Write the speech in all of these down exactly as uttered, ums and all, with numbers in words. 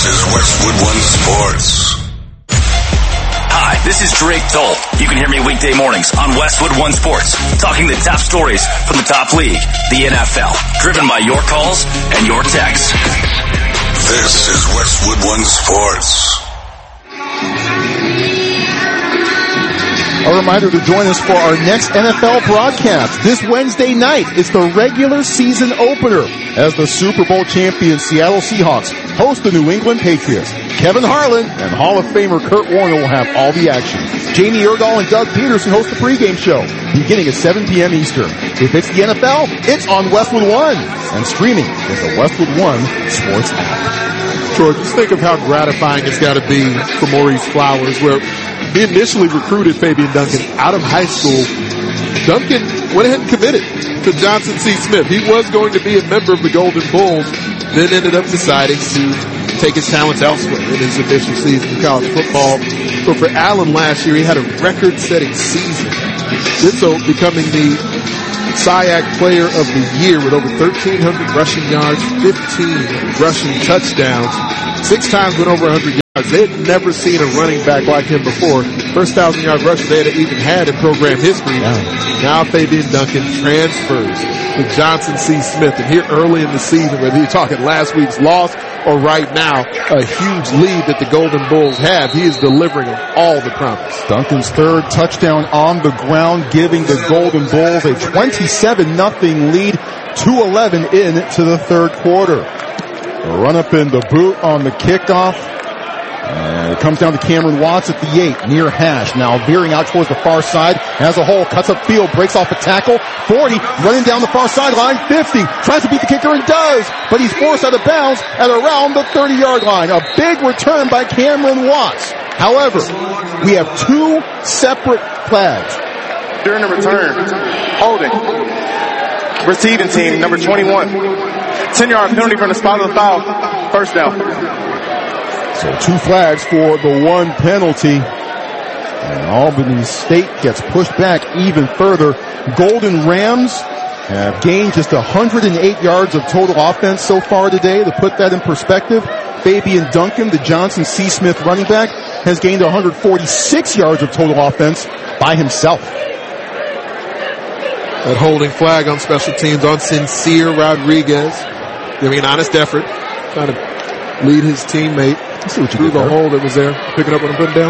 is Westwood One Sports. Hi, this is Drake Toll. You can hear me weekday mornings on Westwood One Sports, talking the top stories from the top league, the N F L, driven by your calls and your texts. This is Westwood One Sports. A reminder to join us for our next N F L broadcast this Wednesday night. It's the regular season opener as the Super Bowl champion Seattle Seahawks host the New England Patriots. Kevin Harlan and Hall of Famer Kurt Warner will have all the action. Jamie Erdahl and Doug Peterson host the pregame show beginning at seven p.m. Eastern. If it's the N F L, it's on Westwood One and streaming with the Westwood One Sports app. George, just think of how gratifying it's got to be for Maurice Flowers, where he initially recruited Fabian Duncan out of high school. Duncan went ahead and committed to Johnson C. Smith. He was going to be a member of the Golden Bulls, then ended up deciding to take his talents elsewhere in his initial season of college football. So for Allen last year, he had a record-setting season. This so becoming the S I A C Player of the Year with over thirteen hundred rushing yards, fifteen rushing touchdowns, six times went over one hundred yards. They had never seen a running back like him before. First thousand-yard rusher they had even had in program history. Yeah. Now Fabian Duncan transfers to Johnson C. Smith. And here early in the season, whether you're talking last week's loss or right now, a huge lead that the Golden Bulls have, he is delivering on all the promise. Duncan's third touchdown on the ground, giving the Golden Bulls a twenty-seven nothing lead, two eleven into the third quarter. A run up in the boot on the kickoff. And it comes down to Cameron Watts at the eight, near hash. Now veering out towards the far side. As a hole, cuts up field, breaks off a tackle. forty, running down the far sideline. fifty, tries to beat the kicker and does. But he's forced out of bounds at around the thirty-yard line. A big return by Cameron Watts. However, we have two separate flags. During the return, holding. Receiving team, number twenty-one. ten-yard penalty from the spot of the foul. First down. So two flags for the one penalty. And Albany State gets pushed back even further. Golden Rams have gained just one hundred eight yards of total offense so far today. To put that in perspective, Fabian Duncan, the Johnson C. Smith running back, has gained one hundred forty-six yards of total offense by himself. That holding flag on special teams on Sincere Rodriguez, giving an honest effort, trying to lead his teammate through the hole that was there, picking up what I'm putting down.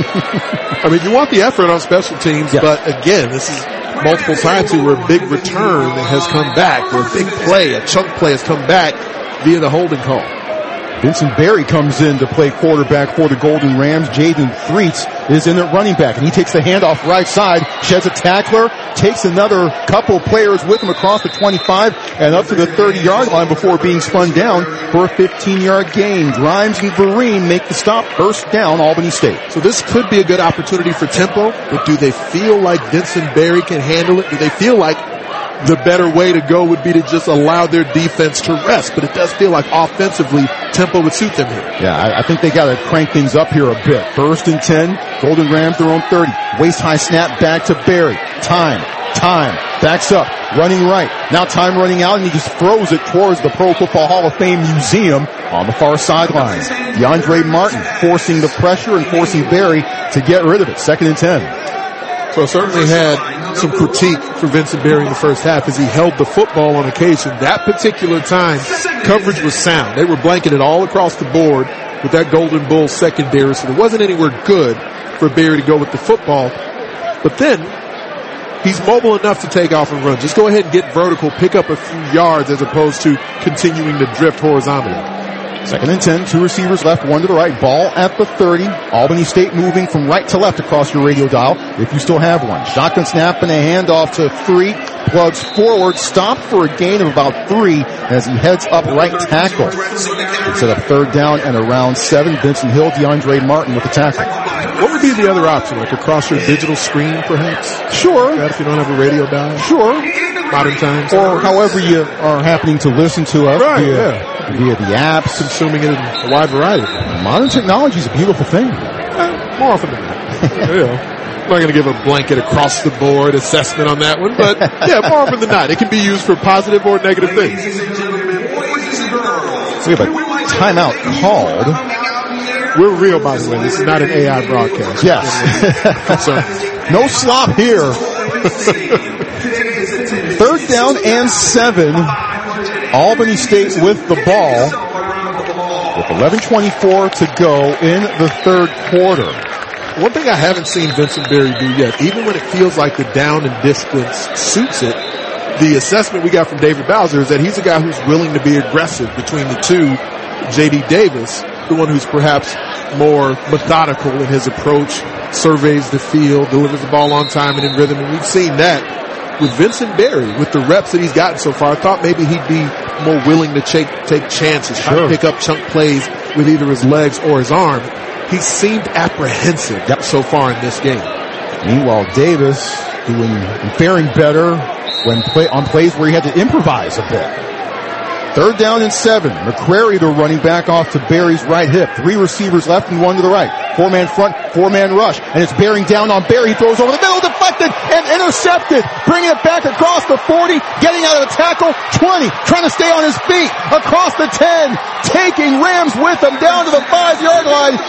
I mean, you want the effort on special teams, yes. But again, this is multiple times here where a big return has come back, where a big play, a chunk play has come back via the holding call. Vincent Berry comes in to play quarterback for the Golden Rams. Jaden Threets is in at running back, and he takes the handoff right side, sheds a tackler, takes another couple players with him across the twenty-five and up to the thirty-yard line before being spun down for a fifteen-yard gain. Grimes and Vereen make the stop, first down, Albany State. So this could be a good opportunity for tempo, but do they feel like Vincent Berry can handle it? Do they feel like the better way to go would be to just allow their defense to rest? But it does feel like offensively tempo would suit them here. Yeah, I, I think they got to crank things up here a bit. First and ten, Golden Rams their own thirty. Waist high snap back to Berry. Time, time, backs up, running right. Now time running out, and he just throws it towards the Pro Football Hall of Fame Museum on the far sideline. DeAndre Martin forcing the pressure and forcing Berry to get rid of it. Second and ten. So certainly had some critique for Vincent Berry in the first half as he held the football on occasion. That particular time, coverage was sound. They were blanketed all across the board with that Golden Bulls secondary, so there wasn't anywhere good for Berry to go with the football. But then, he's mobile enough to take off and run. Just go ahead and get vertical, pick up a few yards as opposed to continuing to drift horizontally. Second and ten, two receivers left, one to the right. Ball at the thirty. Albany State moving from right to left across your radio dial, if you still have one. Shotgun snap and a handoff to three. Plugs forward, stopped for a gain of about three as he heads up right tackle. He set up third down and around seven. Vincent Hill, DeAndre Martin with the tackle. What would be the other option? Like across your digital screen, perhaps? Sure. That if you don't have a radio dial? Sure. Modern times. Or however you are happening to listen to us. Right, via, yeah. Via the apps. Consuming it in a wide variety. Modern technology is a beautiful thing. Uh, more often than not. You know. I'm not going to give a blanket across the board assessment on that one, but yeah, more often than not, it can be used for positive or negative things. So we have a timeout called. We're real, by the way. This is not an A I broadcast. Yes. No slop here. Third down and seven. Albany State with the ball with eleven twenty-four to go in the third quarter. One thing I haven't seen Vincent Berry do yet, even when it feels like the down and distance suits it, the assessment we got from David Bowser is that he's a guy who's willing to be aggressive between the two. J D Davis, the one who's perhaps more methodical in his approach, surveys the field, delivers the ball on time and in rhythm. And we've seen that with Vincent Berry, with the reps that he's gotten so far. I thought maybe he'd be more willing to take, take chances, try sure. to pick up chunk plays with either his legs or his arm. He seemed apprehensive yep. so far in this game. Meanwhile, Davis doing and faring better when play on plays where he had to improvise a bit. Third down and seven. McCrary, the running back, off to Berry's right hip. Three receivers left and one to the right. Four-man front, four-man rush. And it's bearing down on Berry. He throws over the middle, deflected and intercepted. Bringing it back across the forty, getting out of the tackle. twenty, trying to stay on his feet. Across the ten, taking Rams with him down to the five-yard line.